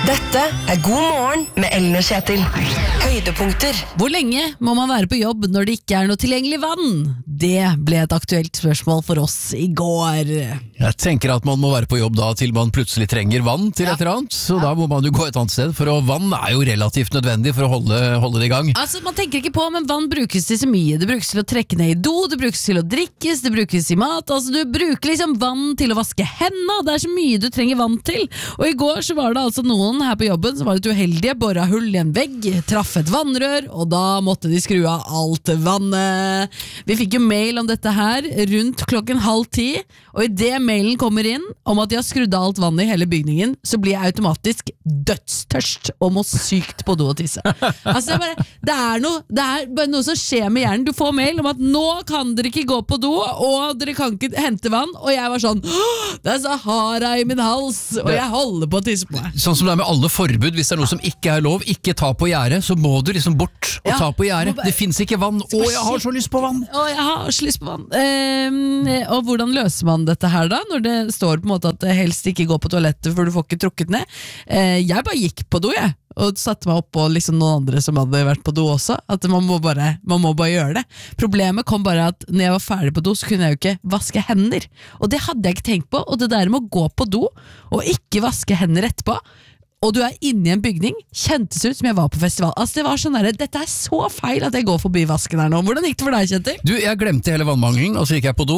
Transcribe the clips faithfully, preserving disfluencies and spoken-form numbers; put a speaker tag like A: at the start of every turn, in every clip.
A: Dette er God morgen med Ellen og Kjetil. Høydepunkter.
B: Hvor lenge må man være på jobb når det ikke er noe tilgjengelig vann? Det ble et aktuelt spørsmål for oss i går.
C: Jeg tenker at man må være på jobb da til man plutselig trenger vann til
B: Ja.
C: et eller annet, så da må man jo gå et annet sted, for å, vann er jo relativt nødvendig for å holde, holde det i gang.
B: Altså, man tenker ikke på, men vann brukes til så mye. Det brukes til å trekke ned i do, det brukes til å drikkes, det brukes i mat. Altså, du bruker liksom vann til å vaske hendene. Det er så mye du trenger vann til. Og i går så var det altså noen her på jobben som var litt uheldige, borra hull i en vegg, traff et vannrør, og da måtte de skru av alt vannet. Vi fikk jo mail om dette her rundt klokken halv ti, og i det mailen kommer inn om at de har skrudd av alt vannet i hele bygningen, så blir jeg automatisk dødstørst og må sykt på do og tisse. Altså, jeg bare, det er noe, det er bare noe som skjer med hjernen. Du får mail om at nå kan dere ikke gå på do, og dere kan ikke hente vann, og jeg var sånn, det er Sahara i min hals, og jeg holder på å tisse på meg.
C: Sånn som det er med alle forbud, hvis det er noe som ikke er lov, ikke ta på gjerdet, så må du liksom bort og
B: Ja,
C: ta på gjerdet.
B: må bare-
C: Det finnes ikke vann. Å, jeg har så lyst på vann!
B: Å, jeg har så lyst på vann. Ehm, og hvordan løser man dette her da, når det står på en måte at det helst ikke går på toalettet, for du får ikke trukket ned? Eh, jeg bare gikk på do, jeg. Og satte meg opp på liksom noen andre som hadde vært på do også. At man må bare, man må bare gjøre det. Problemet kom bare at når jeg var ferdig på do, så kunne jeg jo ikke vaske hender. Og det hadde jeg ikke tenkt på. Og det der med å gå på do og ikke vaske hender etterpå, og du er inne i en bygning, kjentes ut som jeg var på festival. Altså det var sånn der, dette er så feil at jeg går forbi vasken her nå. Hvordan gikk det for deg, Kjetil?
C: Du, jeg glemte hele vannmangelen, og så gikk jeg på do.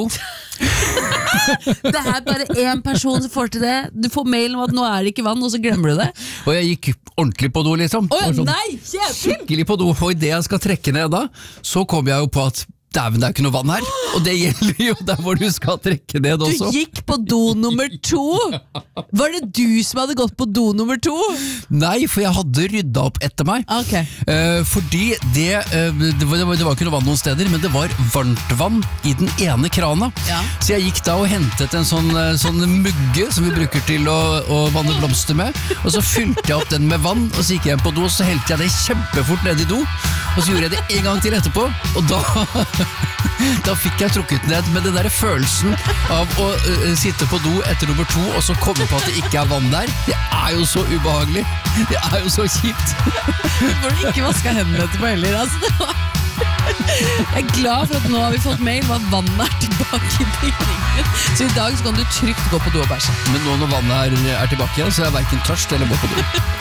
B: Det er bare én person som får til det. Du får mail om at nå er det ikke vann, og så glemmer du det.
C: Og jeg gikk ordentlig på do, liksom.
B: Åh,
C: Og sånn
B: nei, Kjetil!
C: skikkelig på do, og i det jeg skal trekke ned da, så kom jeg jo på at dæven, det er ikke noe vann her. Og det gjelder jo der hvor du skal trekke ned
B: Du
C: også.
B: gikk på do nummer to! Var det du som hadde gått på do nummer to?
C: Nei, for jeg hadde rydda opp etter meg.
B: Ok.
C: Eh, fordi det, eh, det, var, det var ikke noe vann noen steder, men det var varmtvann i den ene krana.
B: Ja.
C: Så jeg gikk da og hentet en sånn, eh, sånn mugge som vi bruker til å, å vanne blomster med, og så fylte jeg opp den med vann, og så gikk jeg på do, og så helte jeg det kjempefort ned i do, og så gjorde jeg det en gang til etterpå, og da, da fikk jeg trukket ned med den der følelsen av å uh, sitte på do etter nummer to, og så komme på at det ikke er vann der. Det er jo så ubehagelig. Det er jo så kjipt.
B: Hvor du ikke vasket hendene etterpå heller. Altså, det var... Jeg er glad for at nå har vi fått mail om at vannet er tilbake i bygningen. Så i dag så kan du trygt gå på do og bæsje.
C: Men nå når vannet er, er tilbake igjen, så er jeg hverken tørst eller må på do.